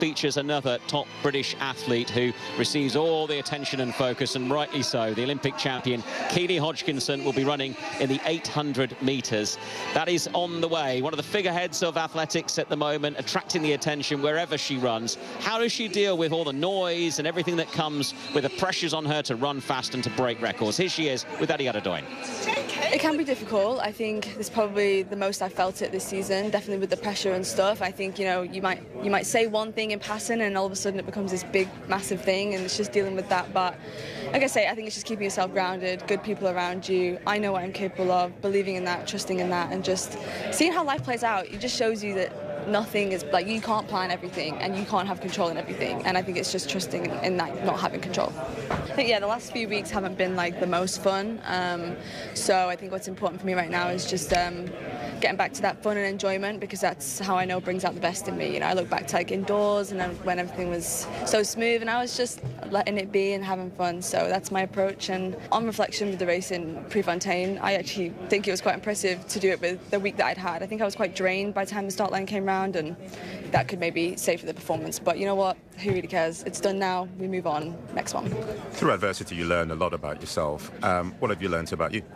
features another top British athlete who receives all the attention and focus, and rightly so. The Olympic champion Keely Hodgkinson will be running in the 800 metres. That is on the way. One of the figureheads of athletics at the moment, attracting the attention wherever she runs. How does she deal with all the noise and everything that comes with the pressures on her to run fast and to break records? Here she is with Addie Adedoyin. It can be difficult. I think it's probably the most I felt it this season, definitely with the pressure and stuff. I think, you know, you might say one thing in passing and all of a sudden it becomes this big, massive thing, and it's just dealing with that. But like I say, I think it's just keeping yourself grounded, good people around you. I know what I'm capable of, believing in that, trusting in that, and just seeing how life plays out. It just shows you that nothing is, like, you can't plan everything and you can't have control in everything, and I think it's just trusting in that, not having control. I think, yeah, the last few weeks haven't been like the most fun, so I think what's important for me right now is just getting back to that fun and enjoyment, because that's how I know brings out the best in me. You know, I look back to like indoors and when everything was so smooth and I was just letting it be and having fun, so that's my approach. And on reflection with the race in Prefontaine, I actually think it was quite impressive to do it with the week that I'd had. I think I was quite drained by the time the start line came round, and that could maybe save for the performance, but you know what, who really cares? It's done now, we move on, next one. Through adversity you learn a lot about yourself. What have you learned about you?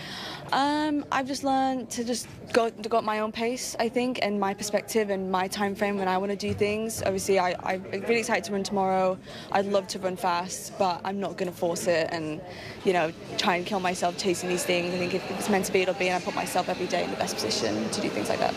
I've just learned to just go at my own pace, I think, and my perspective and my time frame when I want to do things. Obviously, I'm really excited to run tomorrow. I'd love to run fast, but I'm not going to force it and, you know, try and kill myself chasing these things. I think if it's meant to be, it'll be, and I put myself every day in the best position to do things like that.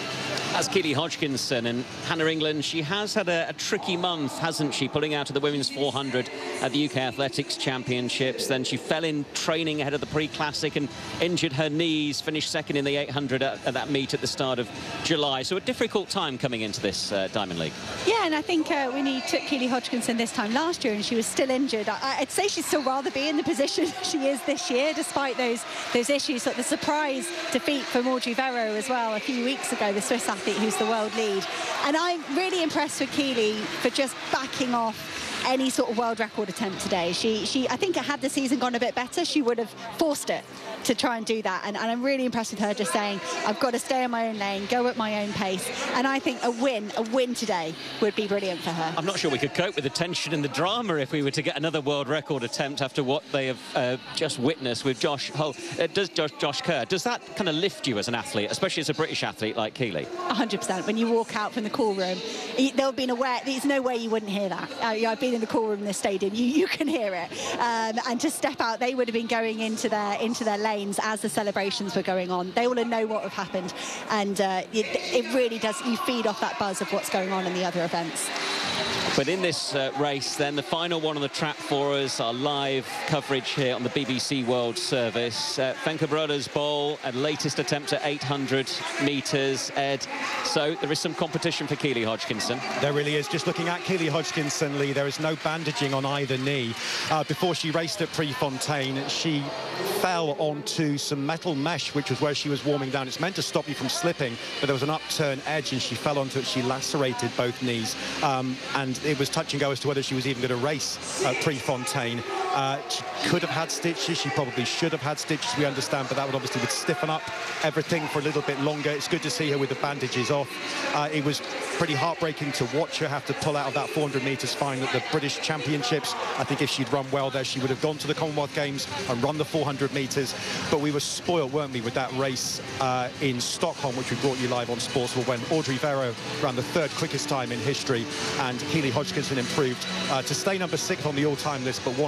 As Keely Hodgkinson, and Hannah England, she has had a tricky month, hasn't she, pulling out of the women's 400 at the UK Athletics Championships. Then she fell in training ahead of the pre-classic and injured her knees, finished second in the 800 at that meet at the start of July. So a difficult time coming into this Diamond League. Yeah, and I think when he took Keely Hodgkinson this time last year and she was still injured, I'd say she'd still rather be in the position she is this year, despite those issues. Like the surprise defeat from Audrey Verreaux as well a few weeks ago, the Swiss athlete who's the world lead. And I'm really impressed with Keely for just backing off any sort of world record attempt today. I think had the season gone a bit better, she would have forced it to try and do that. And I'm really impressed with her just saying, I've got to stay in my own lane, go at my own pace. And I think a win today would be brilliant for her. I'm not sure we could cope with the tension and the drama if we were to get another world record attempt after what they have just witnessed with Josh Hull. Josh Kerr, does that kind of lift you as an athlete, especially as a British athlete like Keely? 100%. When you walk out from the call room, they'll be aware, there's no way you wouldn't hear that. I've been in the call room in the stadium, you can hear it. And to step out, they would have been going into their lanes as the celebrations were going on. They all know what have happened, and it really does, you feed off that buzz of what's going on in the other events. But in this race, then, the final one on the track for us, our live coverage here on the BBC World Service. Femke Broders-Bol, a latest attempt at 800 metres, Ed. So there is some competition for Keely Hodgkinson. There really is. Just looking at Keely Hodgkinson, Lee, there is no bandaging on either knee. Before she raced at Prefontaine, she fell onto some metal mesh, which was where she was warming down. It's meant to stop you from slipping, but there was an upturn edge and she fell onto it. She lacerated both knees, and it was touch and go as to whether she was even going to race at Prefontaine. She could have had stitches. She probably should have had stitches, we understand, but that would stiffen up everything for a little bit longer. It's good to see her with the bandages off. It was pretty heartbreaking to watch her have to pull out of that 400 metres final at the British Championships. I think if she'd run well there, she would have gone to the Commonwealth Games and run the 400 metres. But we were spoiled, weren't we, with that race in Stockholm, which we brought you live on Sportsable, when Audrey Verreaux ran the third quickest time in history, and Keely Hodgkinson improved to stay number 6 on the all-time list, but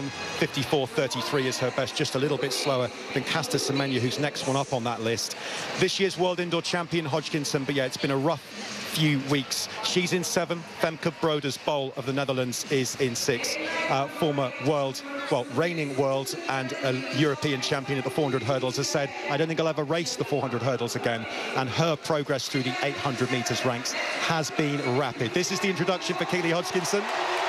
1:54.33 is her best, just a little bit slower than Caster Semenya, who's next one up on that list. This year's World Indoor Champion Hodgkinson, but yeah, it's been a rough few weeks. She's in 7. Femke Broders-Bol of the Netherlands is in 6. Former reigning world and a European champion at the 400 hurdles has said, I don't think I'll ever race the 400 hurdles again. And her progress through the 800 metres ranks has been rapid. This is the introduction for Keely Hodgkinson.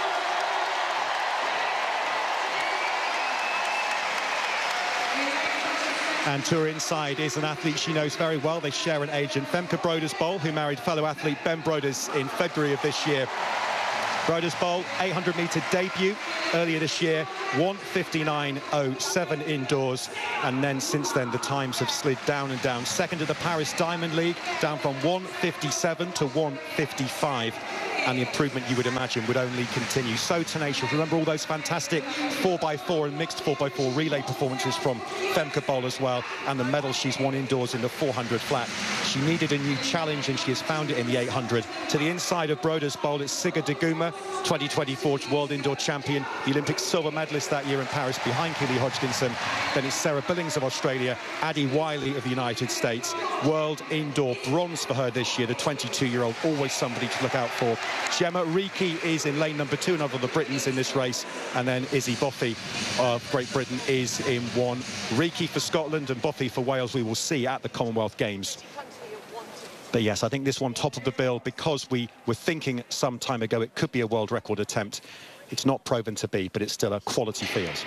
And to her inside is an athlete she knows very well. They share an agent, Femke Broders-Bol, who married fellow athlete Ben Broders in February of this year. Broders-Bol, 800-metre debut earlier this year, 1:59.07 indoors, and then since then the times have slid down and down. Second at the Paris Diamond League, down from 1:57 to 1:55. and the improvement you would imagine would only continue. So tenacious. Remember all those fantastic 4x4 and mixed 4x4 relay performances from Femke Bol as well, and the medals she's won indoors in the 400 flat. She needed a new challenge, and she has found it in the 800. To the inside of Brodus Bol, it's Sigurd de Guma, 2024 World Indoor Champion, the Olympic silver medalist that year in Paris behind Keely Hodgkinson. Then it's Sarah Billings of Australia, Addie Wiley of the United States. World Indoor bronze for her this year, the 22-year-old, always somebody to look out for. Gemma Reekie is in lane number 2, another of the Britons in this race. And then Izzy Boffey of Great Britain is in 1. Reekie for Scotland and Boffey for Wales we will see at the Commonwealth Games. But yes, I think this one top of the bill, because we were thinking some time ago it could be a world record attempt. It's not proven to be, but it's still a quality field.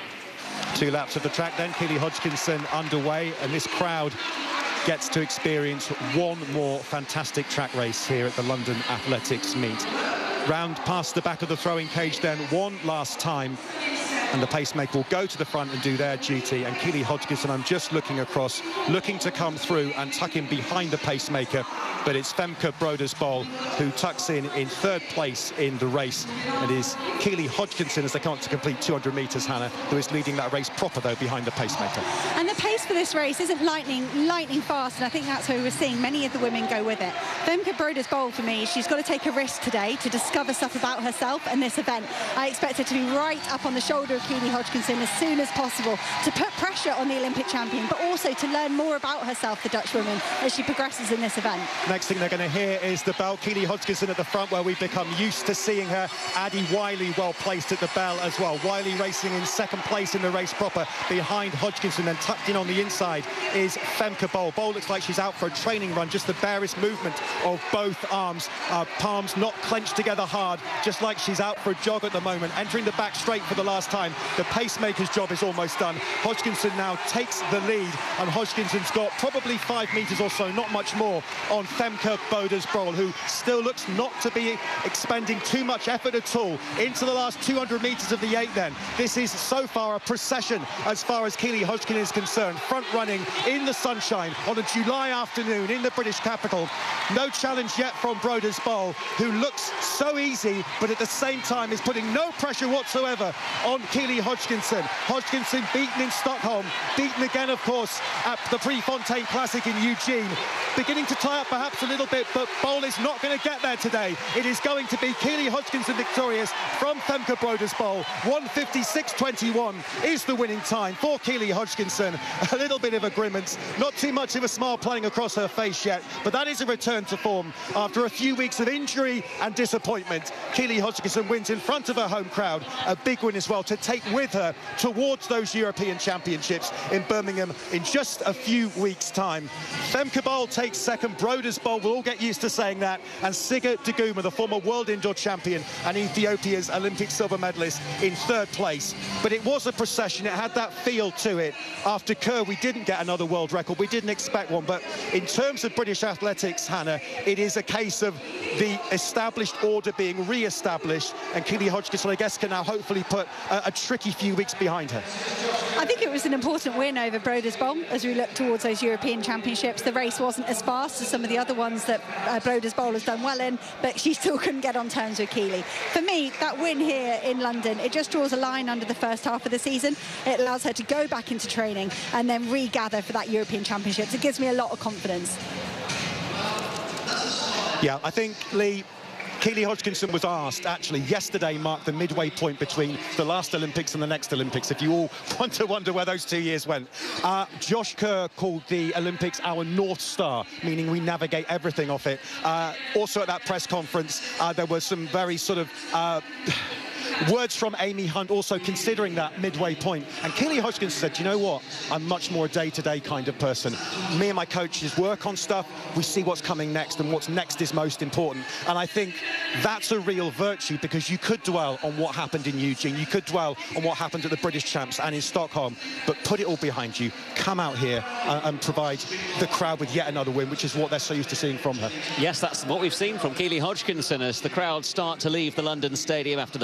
2 laps of the track then, Keely Hodgkinson underway, and this crowd gets to experience one more fantastic track race here at the London Athletics meet. Round past the back of the throwing cage then one last time, and the pacemaker will go to the front and do their duty. And Keely Hodgkinson, I'm just looking across, looking to come through and tuck in behind the pacemaker, but it's Femke Brodus Bol who tucks in 3rd place in the race. And it is Keely Hodgkinson, as they come to complete 200 metres, Hannah, who is leading that race proper, though, behind the pacemaker. And the pace for this race isn't lightning fast, and I think that's where we're seeing many of the women go with it. Femke Brodus Bol, for me, she's got to take a risk today to discover stuff about herself and this event. I expect her to be right up on the shoulder of Keely Hodgkinson as soon as possible, to put pressure on the Olympic champion, but also to learn more about herself, the Dutch woman, as she progresses in this event. Next thing they're going to hear is the bell. Keely Hodgkinson at the front, where we've become used to seeing her. Addie Wiley well placed at the bell as well. Wiley racing in 2nd place in the race proper behind Hodgkinson. Then tucked in on the inside is Femke Bol. Bol looks like she's out for a training run, just the barest movement of both arms. Palms not clenched together hard, just like she's out for a jog at the moment. Entering the back straight for the last time. The pacemaker's job is almost done. Hodgkinson now takes the lead, and Hodgkinson's got probably 5 metres or so, not much more, on Femke Brodus Bol, who still looks not to be expending too much effort at all into the last 200 metres of the 8 then. This is so far a procession as far as Keely Hodgkinson is concerned. Front running in the sunshine on a July afternoon in the British capital. No challenge yet from Brodus Bol, who looks so easy, but at the same time is putting no pressure whatsoever on Keely Hodgkinson. Hodgkinson beaten in Stockholm, beaten again, of course, at the Prefontaine Classic in Eugene. Beginning to tie up perhaps a little bit, but Bol is not going to get there today. It is going to be Keely Hodgkinson victorious from Femke Brodus Bol. 1:56.21 is the winning time for Keely Hodgkinson. A little bit of a grimace, not too much of a smile playing across her face yet, but that is a return to form after a few weeks of injury and disappointment. Keely Hodgkinson wins in front of her home crowd, a big win as well to take with her towards those European Championships in Birmingham in just a few weeks' time. Femke Bol takes 2nd, Brodus Bol, we'll all get used to saying that, and Sigurd de Guma, the former world indoor champion and Ethiopia's Olympic silver medalist, in 3rd place. But it was a procession, it had that feel to it. After Kerr, we didn't get another world record, we didn't expect one, but in terms of British athletics, Hannah, it is a case of the established order being re-established, and Keely Hodgkinson, I guess, can now hopefully put a tricky few weeks behind her. I think it was an important win over Brodus Bol as we look towards those European Championships. The race wasn't as fast as some of the other ones that Brodus Bol has done well in, but she still couldn't get on terms with Keely. For me, that win here in London, it just draws a line under the first half of the season. It allows her to go back into training and then regather for that European Championships. It gives me a lot of confidence. Yeah, I think, Lee, Keely Hodgkinson was asked, actually, yesterday marked the midway point between the last Olympics and the next Olympics, if you all want to wonder where those 2 years went. Josh Kerr called the Olympics our North Star, meaning we navigate everything off it. Also at that press conference, there were some very sort of words from Amy Hunt also considering that midway point. And Keely Hodgkinson said, you know what? I'm much more a day-to-day kind of person. Me and my coaches work on stuff. We see what's coming next, and what's next is most important. And I think that's a real virtue, because you could dwell on what happened in Eugene. You could dwell on what happened at the British Champs and in Stockholm, but put it all behind you. Come out here and provide the crowd with yet another win, which is what they're so used to seeing from her. Yes, that's what we've seen from Keely Hodgkinson as the crowd start to leave the London Stadium after the final event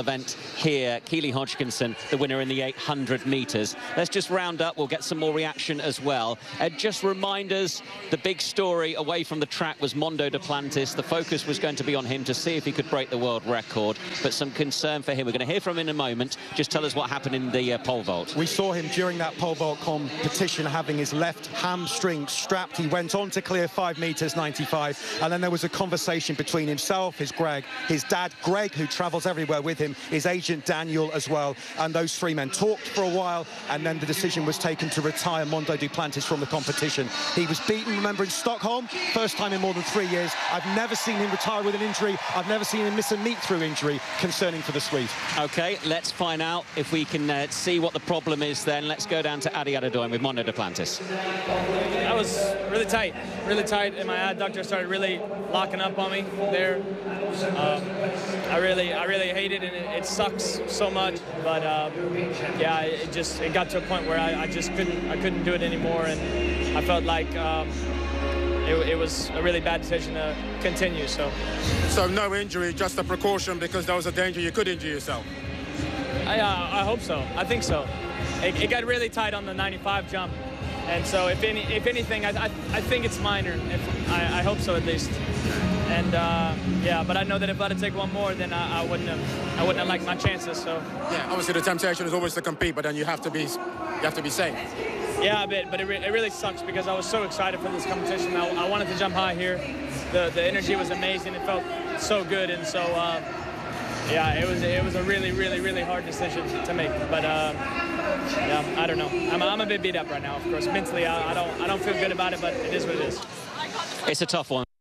event here. Keely Hodgkinson, the winner in the 800 metres. Let's just round up. We'll get some more reaction as well. Just remind us, the big story away from the track was Mondo Duplantis. The focus was going to be on him to see if he could break the world record, but some concern for him. We're going to hear from him in a moment. Just tell us what happened in the pole vault. We saw him during that pole vault competition having his left hamstring strapped. He went on to clear 5 metres 95, and then there was a conversation between himself, his dad Greg, who travels everywhere with him, his agent Daniel as well, and those three men talked for a while, and then the decision was taken to retire Mondo Duplantis from the competition. He was beaten, remember, in Stockholm, first time in more than 3 years. I've never seen him retire with an injury. I've never seen him miss a meet through injury. Concerning for the Swede. OK, let's find out if we can see what the problem is then. Let's go down to Adi Adadoyan with Mondo Duplantis. That was really tight, and my adductor started really locking up on me there. I really hate it, and it sucks so much. But yeah, it got to a point where I couldn't do it anymore, and I felt like it was a really bad decision to continue. So no injury, just a precaution because there was a danger you could injure yourself. I hope so. I think so. It got really tight on the 95 jump, and so if anything, I think it's minor. I hope so at least. And yeah, but I know that if I had to take one more, then I wouldn't have liked my chances. So yeah, obviously the temptation is always to compete, but then you have to be safe. Yeah, a bit, but it really sucks because I was so excited for this competition. I wanted to jump high here. The energy was amazing. It felt so good, and so yeah, it was a really hard decision to make. But yeah, I don't know. I'm a bit beat up right now. Of course, mentally, I don't feel good about it, but it is what it is. It's a tough one.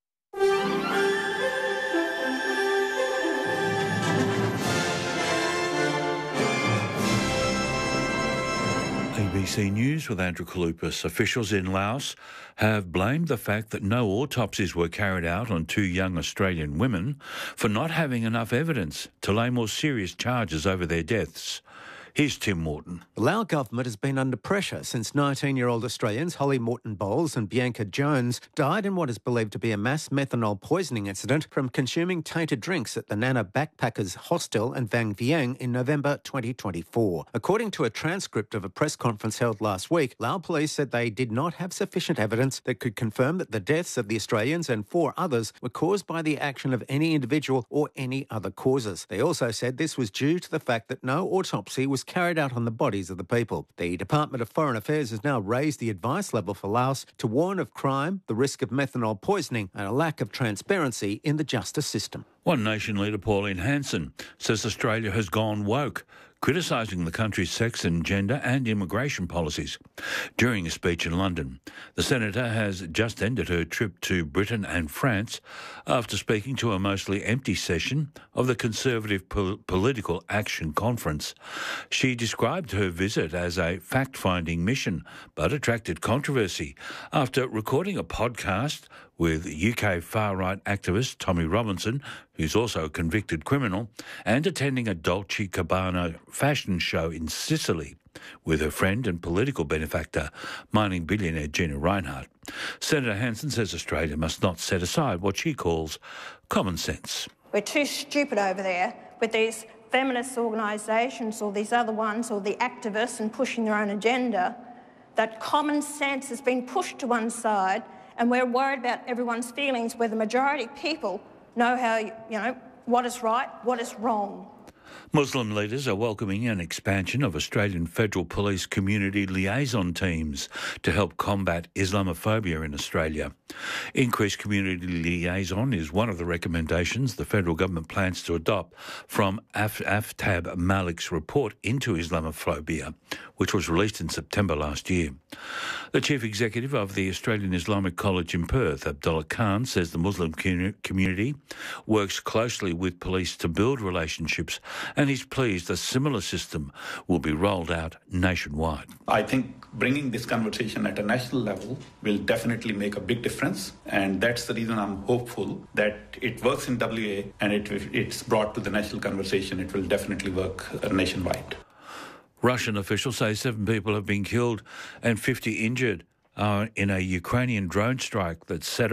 ABC News with Andrew Kaloupas. Officials in Laos have blamed the fact that no autopsies were carried out on 2 young Australian women for not having enough evidence to lay more serious charges over their deaths. Here's Tim Morton. The Lao government has been under pressure since 19-year-old Australians Holly Morton-Bowles and Bianca Jones died in what is believed to be a mass methanol poisoning incident from consuming tainted drinks at the Nana Backpackers Hostel in Vang Vieng in November 2024. According to a transcript of a press conference held last week, Lao police said they did not have sufficient evidence that could confirm that the deaths of the Australians and 4 others were caused by the action of any individual or any other causes. They also said this was due to the fact that no autopsy was carried out on the bodies of the people. The Department of Foreign Affairs has now raised the advice level for Laos to warn of crime, the risk of methanol poisoning and a lack of transparency in the justice system. One Nation leader, Pauline Hanson, says Australia has gone woke, criticising the country's sex and gender and immigration policies. During a speech in London, the senator has just ended her trip to Britain and France after speaking to a mostly empty session of the Conservative Political Action Conference. She described her visit as a fact-finding mission, but attracted controversy after recording a podcast with UK far-right activist Tommy Robinson, who's also a convicted criminal, and attending a Dolce & Gabbana fashion show in Sicily with her friend and political benefactor, mining billionaire Gina Rinehart. Senator Hanson says Australia must not set aside what she calls common sense. We're too stupid over there with these feminist organisations or these other ones or the activists and pushing their own agenda, that common sense has been pushed to one side and we're worried about everyone's feelings where the majority of people know how, what is right, what is wrong. Muslim leaders are welcoming an expansion of Australian Federal Police community liaison teams to help combat Islamophobia in Australia. Increased community liaison is one of the recommendations the federal government plans to adopt from Aftab Malik's report into Islamophobia, which was released in September last year. The chief executive of the Australian Islamic College in Perth, Abdullah Khan, says the Muslim community works closely with police to build relationships, and he's pleased a similar system will be rolled out nationwide. I think bringing this conversation at a national level will definitely make a big difference, and that's the reason I'm hopeful that it works in WA and it's brought to the national conversation. It will definitely work nationwide. Russian officials say 7 people have been killed and 50 injured in a Ukrainian drone strike that set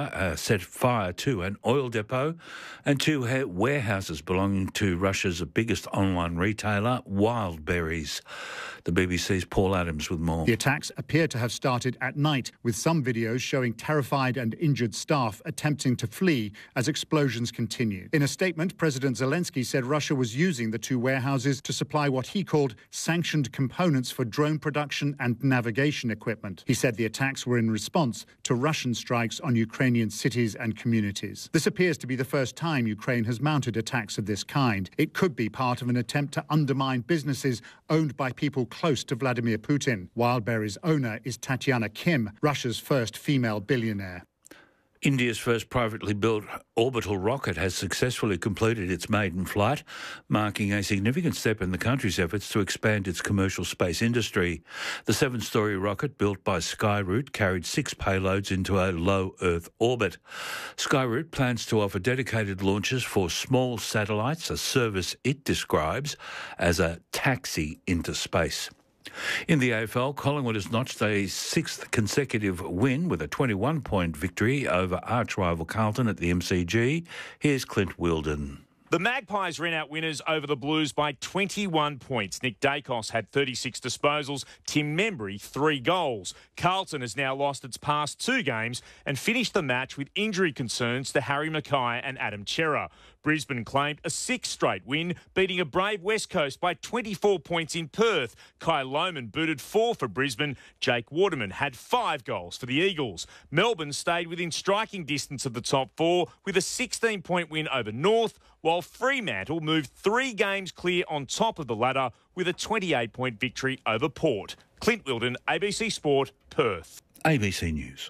fire to an oil depot and two warehouses belonging to Russia's biggest online retailer, Wildberries. The BBC's Paul Adams with more. The attacks appear to have started at night, with some videos showing terrified and injured staff attempting to flee as explosions continue. In a statement, President Zelensky said Russia was using the two warehouses to supply what he called sanctioned components for drone production and navigation equipment. He said the attacks were in response to Russian strikes on Ukrainian cities and communities. This appears to be the first time Ukraine has mounted attacks of this kind. It could be part of an attempt to undermine businesses owned by people close to Vladimir Putin. Wildberries' owner is Tatiana Kim, Russia's first female billionaire. India's first privately built orbital rocket has successfully completed its maiden flight, marking a significant step in the country's efforts to expand its commercial space industry. The 7-storey rocket, built by Skyroot, carried 6 payloads into a low Earth orbit. Skyroot plans to offer dedicated launches for small satellites, a service it describes as a taxi into space. In the AFL, Collingwood has notched a 6th consecutive win with a 21-point victory over arch-rival Carlton at the MCG. Here's Clint Wheeldon. The Magpies ran out winners over the Blues by 21 points. Nick Dacos had 36 disposals, Tim Membry 3 goals. Carlton has now lost its past 2 games and finished the match with injury concerns to Harry Mackay and Adam Cerra. Brisbane claimed a 6th straight win, beating a brave West Coast by 24 points in Perth. Kai Lohmann booted 4 for Brisbane. Jake Waterman had 5 goals for the Eagles. Melbourne stayed within striking distance of the top 4 with a 16-point win over North, while Fremantle moved 3 games clear on top of the ladder with a 28-point victory over Port. Clint Wheeldon, ABC Sport, Perth. ABC News.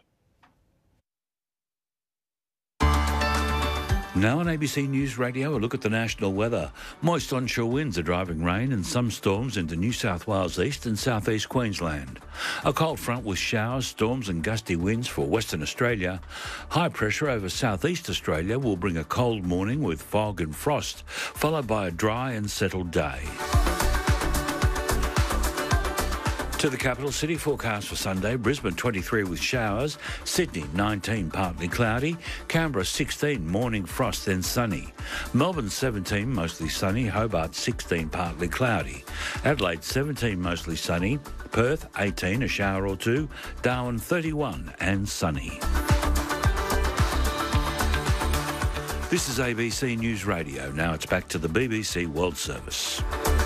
Now on ABC News Radio, a look at the national weather. Moist onshore winds are driving rain and some storms into New South Wales east and southeast Queensland. A cold front with showers, storms and gusty winds for Western Australia. High pressure over southeast Australia will bring a cold morning with fog and frost, followed by a dry and settled day. To the capital city, forecast for Sunday: Brisbane 23 with showers, Sydney 19 partly cloudy, Canberra 16 morning frost then sunny, Melbourne 17 mostly sunny, Hobart 16 partly cloudy, Adelaide 17 mostly sunny, Perth 18 a shower or 2, Darwin 31 and sunny. This is ABC News Radio. Now it's back to the BBC World Service.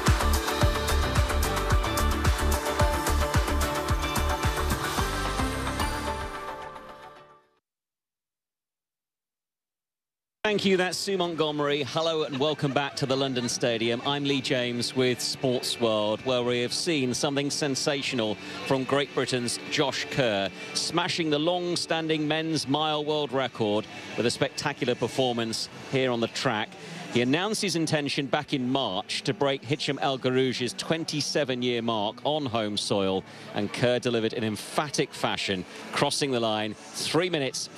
Thank you, that's Sue Montgomery. Hello and welcome back to the London Stadium. I'm Lee James with Sports World, where we have seen something sensational from Great Britain's Josh Kerr, smashing the long-standing men's mile world record with a spectacular performance here on the track. He announced his intention back in March to break Hicham El Guerrouji's 27-year mark on home soil, and Kerr delivered in emphatic fashion, crossing the line 3 minutes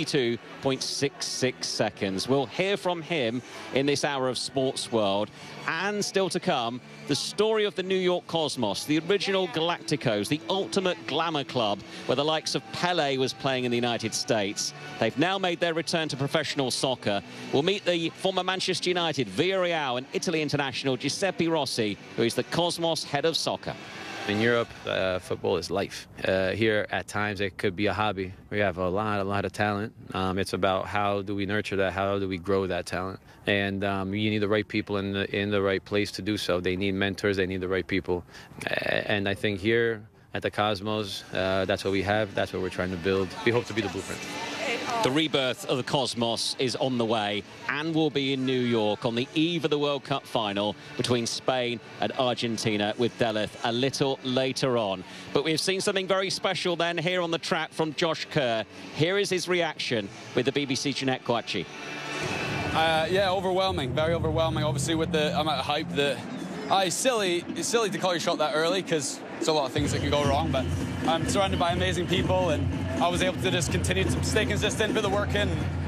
42.66 seconds. We'll hear from him in this hour of Sports World, and still to come, the story of the New York Cosmos, the original Galacticos, the ultimate glamour club where the likes of Pelé was playing in the United States. They've now made their return to professional soccer. We'll meet the former Manchester United, Villarreal and Italy international Giuseppe Rossi, who is the Cosmos head of soccer. In Europe, football is life. Here, at times, it could be a hobby. We have a lot of talent. It's about how do we nurture that, how do we grow that talent. And you need the right people in the right place to do so. They need mentors, they need the right people. And I think here at the Cosmos, that's what we have, that's what we're trying to build. We hope to be the blueprint. The rebirth of the Cosmos is on the way and will be in New York on the eve of the World Cup final between Spain and Argentina, with Deleth a little later on. But we've seen something very special then here on the track from Josh Kerr. Here is his reaction with the BBC Jeanette Kouachi. Yeah, overwhelming, very overwhelming. Obviously with the amount of hype that... It's silly to call your shot that early because there's a lot of things that can go wrong, but I'm surrounded by amazing people and I was able to just continue to stay consistent, put the work in.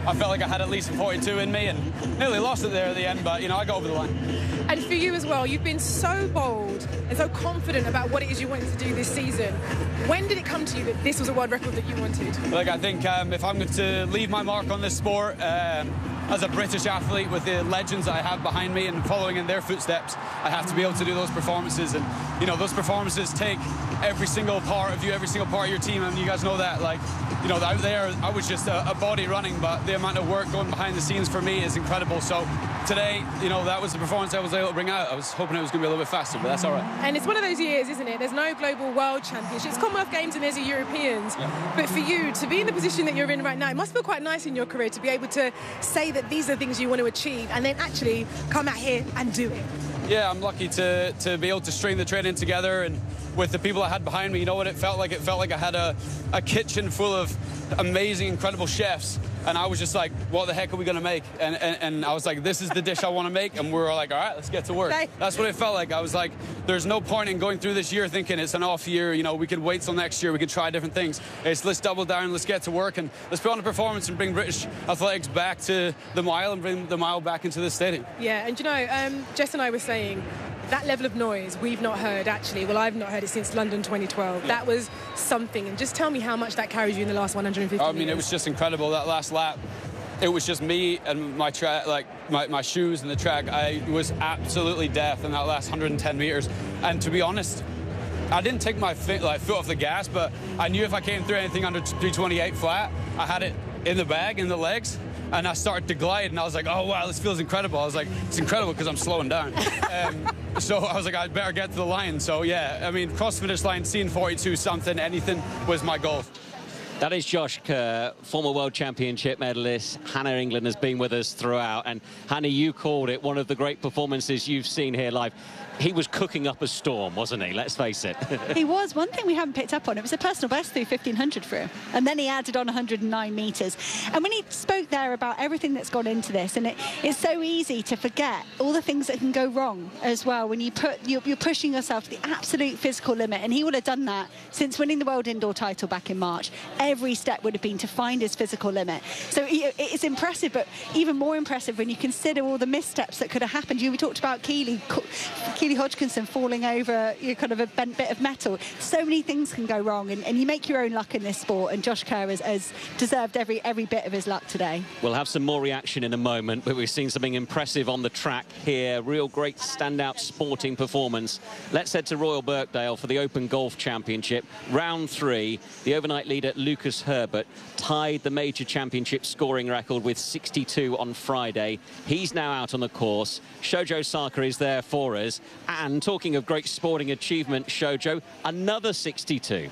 I felt like I had at least a 42 in me, and nearly lost it there at the end, but, you know, I got over the line. And for you as well, you've been so bold and so confident about what it is you wanted to do this season. When did it come to you that this was a world record that you wanted? Like, I think if I'm going to leave my mark on this sport, as a British athlete with the legends that I have behind me and following in their footsteps, I have to be able to do those performances. And, you know, those performances take every single part of you, every single part of your team. I mean, you guys know that. Like, you know, out there, I was just a body running, but the amount of work going behind the scenes for me is incredible. So today, you know, that was the performance I was able to bring out. I was hoping it was going to be a little bit faster, but that's all right. And it's one of those years, isn't it? There's no global world championships, Commonwealth Games, and there's a Europeans. Yeah. But for you, to be in the position that you're in right now, it must feel quite nice in your career to be able to say that these are things you want to achieve and then actually come out here and do it. Yeah, I'm lucky to be able to string the training together, and with the people I had behind me, you know what it felt like? It felt like I had a kitchen full of amazing, incredible chefs, and I was just like, what the heck are we going to make? And I was like, this is the dish I want to make, and we were like, all right, let's get to work. Okay. That's what it felt like. I was like, there's no point in going through this year thinking it's an off year, you know, we can wait till next year, we can try different things. It's let's double down, let's get to work, and let's put on a performance and bring British athletics back to the mile and bring the mile back into the stadium. Yeah, and you know, Jess and I were saying, that level of noise we've not heard, actually. Well, I've not heard it since London 2012. Yeah. That was something. And just tell me how much that carries you in the last 150 I mean, it was just incredible. That last lap, it was just me and my track, like my shoes and the track. I was absolutely deaf in that last 110 meters. And to be honest, I didn't take my foot off the gas, but I knew if I came through anything under 328 flat, I had it in the bag, in the legs. And I started to glide, and I was like, oh, wow, this feels incredible. I was like, it's incredible because I'm slowing down. So I was like, I'd better get to the line. So, yeah, I mean, cross finish line, seeing 42 something, anything was my goal. That is Josh Kerr, former World Championship medalist. Hannah England has been with us throughout. And, Hannah, you called it one of the great performances you've seen here live. He was cooking up a storm, wasn't he? Let's face it. He was. One thing we haven't picked up on, it was a personal best through 1,500 for him. And then he added on 109 metres. And when he spoke there about everything that's gone into this, and it's so easy to forget all the things that can go wrong as well when you're pushing yourself to the absolute physical limit. And he would have done that since winning the World Indoor title back in March. Every step would have been to find his physical limit. So it's impressive, but even more impressive when you consider all the missteps that could have happened. We talked about Keely Hodgkinson falling over kind of a bent bit of metal. So many things can go wrong, and you make your own luck in this sport, and Josh Kerr has deserved every bit of his luck today. We'll have some more reaction in a moment, but we've seen something impressive on the track here. Real great standout sporting performance. Let's head to Royal Birkdale for the Open Golf Championship. Round 3, the overnight leader Lucas Herbert tied the major championship scoring record with 62 on Friday. He's now out on the course. Shojo Saka is there for us. And talking of great sporting achievement, Shojo, another 62.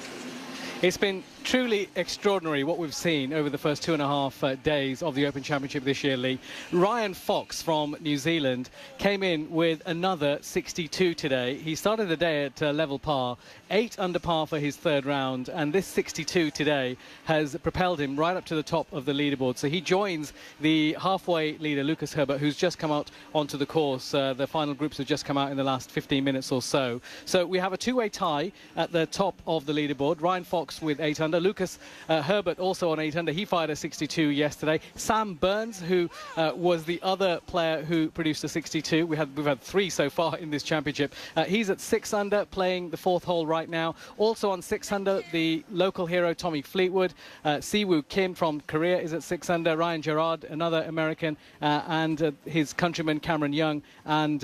It's been truly extraordinary what we've seen over the first 2.5 days of the Open Championship this year, Lee. Ryan Fox from New Zealand came in with another 62 today. He started the day at level par, 8 under par for his third round, and this 62 today has propelled him right up to the top of the leaderboard. So he joins the halfway leader, Lucas Herbert, who's just come out onto the course. The final groups have just come out in the last 15 minutes or so. So we have a two-way tie at the top of the leaderboard. Ryan Fox with 8 under. Lucas Herbert also on 8 under. He fired a 62 yesterday. Sam Burns, who was the other player who produced a 62. We've had 3 so far in this championship. He's at 6 under, playing the 4th hole right now. Also on 6 under, the local hero Tommy Fleetwood. Siwoo Kim from Korea is at 6 under. Ryan Gerard, another American, and his countryman Cameron Young and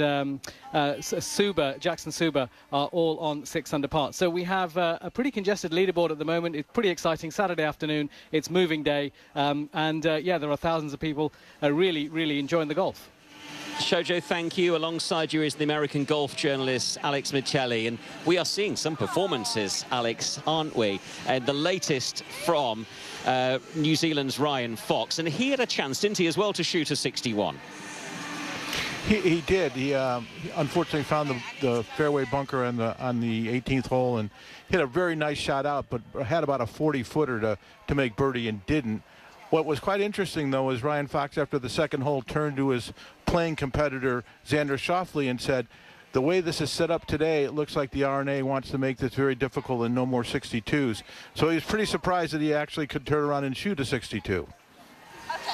Jackson Suba are all on 6 under par. So we have a pretty congested leaderboard at the moment. It's pretty exciting. Saturday afternoon, it's moving day, yeah, there are thousands of people really enjoying the golf. Shojo, thank you. Alongside you is the American golf journalist Alex Michelli, and we are seeing some performances, Alex, aren't we? The latest from New Zealand's Ryan Fox, and he had a chance, didn't he, as well, to shoot a 61. He did. He unfortunately found the fairway bunker on the 18th hole and hit a very nice shot out, but had about a 40-footer to make birdie and didn't. What was quite interesting, though, is Ryan Fox, after the second hole, turned to his playing competitor, Xander Schauffele, and said, the way this is set up today, it looks like the R&A wants to make this very difficult and no more 62s. So he was pretty surprised that he actually could turn around and shoot a 62.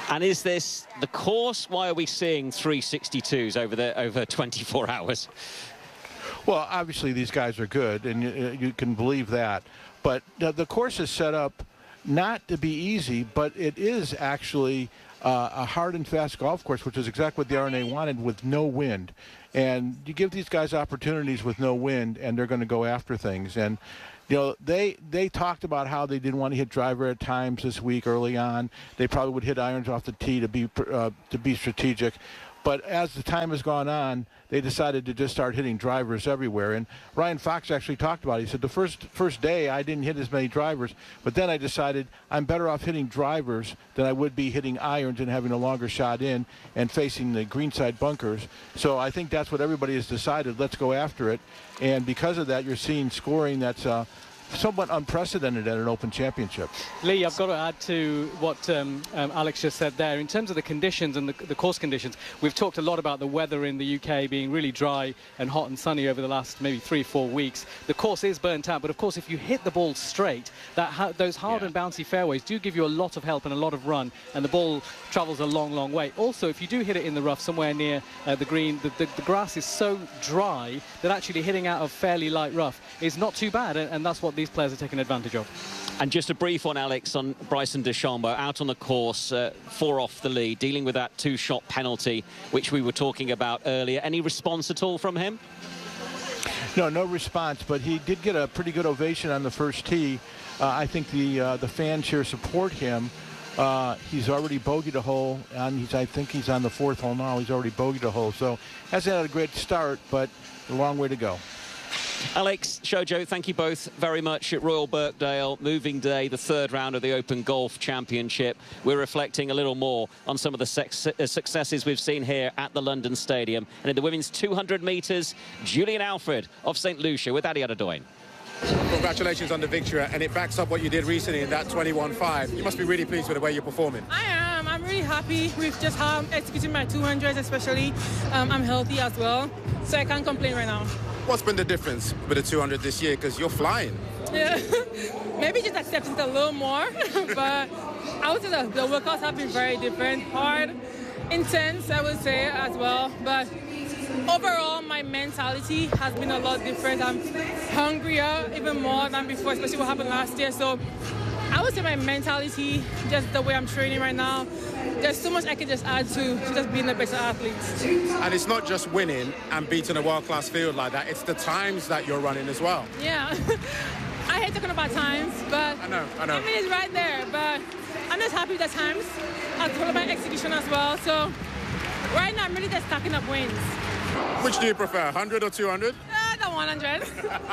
And is this the course? Why are we seeing 362s over 24 hours? Well, obviously these guys are good, and you can believe that. But the course is set up not to be easy, but it is actually a hard and fast golf course, which is exactly what the R&A wanted, with no wind. And you give these guys opportunities with no wind, and they're going to go after things. And you know, they talked about how they didn't want to hit driver at times this week early on. They probably would hit irons off the tee to be strategic. But as the time has gone on, they decided to just start hitting drivers everywhere. And Ryan Fox actually talked about it. He said, the first day I didn't hit as many drivers, but then I decided I'm better off hitting drivers than I would be hitting irons and having a longer shot in and facing the greenside bunkers. So I think that's what everybody has decided. Let's go after it. And because of that, you're seeing scoring that's somewhat unprecedented at an Open Championship. Lee, I've got to add to what Alex just said there. In terms of the conditions and the course conditions, we've talked a lot about the weather in the UK being really dry and hot and sunny over the last maybe 3-4 weeks. The course is burnt out, but of course if you hit the ball straight, those hard and bouncy fairways do give you a lot of help and a lot of run, and the ball travels a long, long way. Also, if you do hit it in the rough somewhere near the green, the grass is so dry that actually hitting out of fairly light rough is not too bad, and that's what these players are taking advantage of. And just a brief one, Alex, on Bryson DeChambeau, out on the course, 4 off the lead, dealing with that 2-shot penalty, which we were talking about earlier. Any response at all from him? No response, but he did get a pretty good ovation on the first tee. I think the fans here support him. He's already bogeyed a hole, and I think he's on the 4th hole now. He's already bogeyed a hole, so hasn't had a great start, but a long way to go. Alex, Shojo, thank you both very much at Royal Birkdale. Moving day, the 3rd round of the Open Golf Championship. We're reflecting a little more on some of the successes we've seen here at the London Stadium. And in the women's 200 metres, Julian Alfred of St. Lucia with Adi Adedoyin. Congratulations on the victory, and it backs up what you did recently in that 21.5. You must be really pleased with the way you're performing. I am. I'm really happy with just how I'm executing my 200s, especially. I'm healthy as well, so I can't complain right now. What's been the difference with the 200 this year? Because you're flying. Yeah, maybe just accepting it a little more, but I would say that the workouts have been very different, hard, intense, I would say as well, but overall my mentality has been a lot different. I'm hungrier even more than before, especially what happened last year. So I would say my mentality, just the way I'm training right now, there's so much I can just add to just being a better athlete. And it's not just winning and beating a world-class field like that, it's the times that you're running as well. Yeah. I hate talking about times, but I know. I mean, it's right there, but I'm just happy with the times. I've told about execution as well, so right now I'm really just stacking up wins. Which do you prefer, 100 or 200? The 100.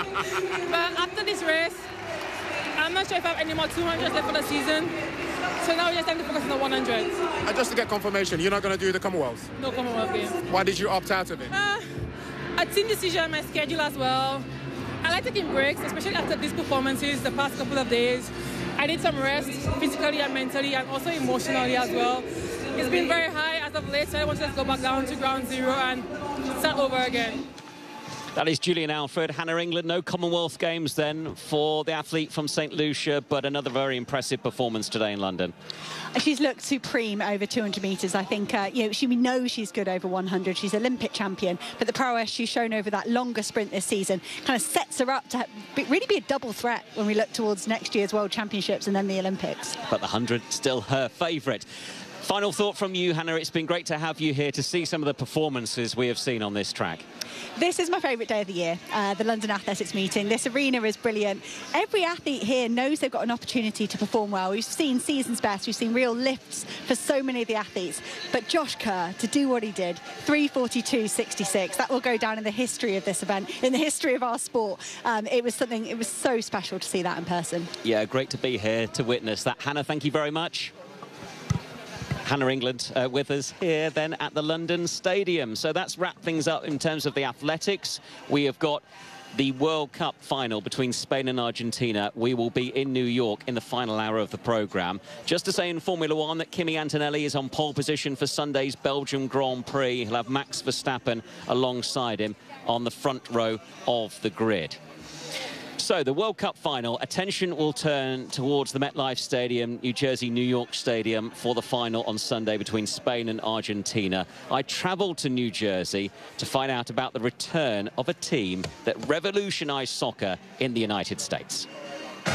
But after this race, I'm not sure if I have any more 200s left for the season. So now we just have to focus on the 100. And just to get confirmation, you're not going to do the Commonwealth? No Commonwealth Games. Why did you opt out of it? A team decision, my schedule as well. I like taking breaks, especially after these performances the past couple of days. I need some rest, physically and mentally, and also emotionally as well. It's been very high as of late, so I want to just go back down to ground zero and start over again. That is Julian Alfred. Hannah England, no Commonwealth Games then for the athlete from St. Lucia, but another very impressive performance today in London. She's looked supreme over 200 metres. I think, we know she's good over 100. She's Olympic champion, but the prowess she's shown over that longer sprint this season kind of sets her up to really be a double threat when we look towards next year's World Championships and then the Olympics. But the 100 still her favourite. Final thought from you, Hannah. It's been great to have you here to see some of the performances we have seen on this track. This is my favourite day of the year, the London Athletics meeting. This arena is brilliant. Every athlete here knows they've got an opportunity to perform well. We've seen season's best. We've seen real lifts for so many of the athletes. But Josh Kerr, to do what he did, 3:42.66, that will go down in the history of this event, in the history of our sport. It was so special to see that in person. Yeah, great to be here to witness that. Hannah, thank you very much. Hannah England with us here then at the London Stadium. So that's wrapped things up in terms of the athletics. We have got the World Cup final between Spain and Argentina. We will be in New York in the final hour of the programme. Just to say in Formula One that Kimi Antonelli is on pole position for Sunday's Belgium Grand Prix. He'll have Max Verstappen alongside him on the front row of the grid. So the World Cup final, attention will turn towards the MetLife Stadium, New Jersey, New York Stadium for the final on Sunday between Spain and Argentina. I travelled to New Jersey to find out about the return of a team that revolutionised soccer in the United States.